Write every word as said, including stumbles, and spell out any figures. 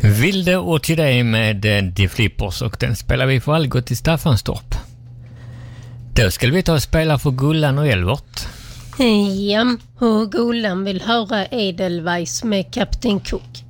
Vilde och till dig med De Flippers, och den spelar vi för Algot i Staffanstorp. Då ska vi ta och spela för Gullan och Elvert. Ja, och Gullan vill höra Edelweiss med Kapten Cook.